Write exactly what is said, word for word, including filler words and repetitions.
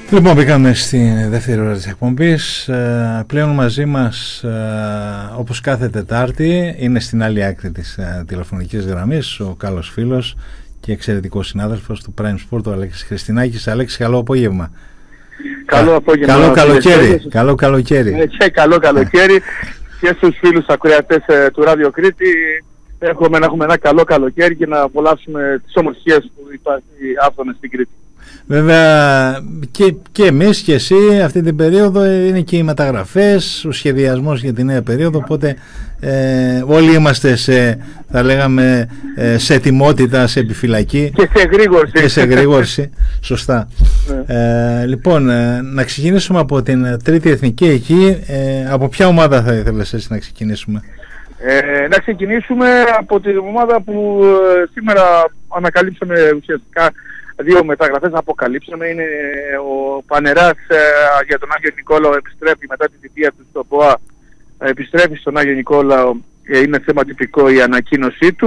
Λοιπόν, μπήκαμε στη δεύτερη ώρα της εκπομπής. Ε, πλέον μαζί μας, ε, όπως κάθε Τετάρτη, είναι στην άλλη άκρη της ε, τηλεφωνικής γραμμής ο καλός φίλος και εξαιρετικός συνάδελφος του Prime Sport, ο Αλέξης Χριστινάκης. Αλέξη, καλό απόγευμα. Καλό απόγευμα. Καλό καλοκαίρι. Καλό καλοκαίρι. Και καλό καλοκαίρι και στους φίλους ακροατές ε, του Ράδιο Κρήτη. Έχουμε να έχουμε ένα καλό καλοκαίρι και να απολαύσουμε τις ομορφιές που υπάρχει άφθονες στην Κρήτη. Βέβαια και, και εμείς και εσύ αυτή την περίοδο είναι και οι μεταγραφές, ο σχεδιασμός για τη νέα περίοδο, οπότε ε, όλοι είμαστε σε, θα λέγαμε, ε, σε ετοιμότητα, σε επιφυλακή και σε γρήγορση, και σε γρήγορση. Σωστά. ε, λοιπόν, ε, να ξεκινήσουμε από την τρίτη εθνική εκεί. ε, από ποια ομάδα θα ήθελες εσύ να ξεκινήσουμε? Ε, να ξεκινήσουμε από την ομάδα που ε, σήμερα ανακαλύψαμε ουσιαστικά. Δύο μεταγραφές αποκαλύψαμε. Είναι ο Πανεράς ε, για τον Άγιο Νικόλαο, επιστρέφει μετά τη θητεία του στο ΠΟΑ, επιστρέφει στον Άγιο Νικόλαο, ε, είναι θέμα τυπικό η ανακοίνωσή του.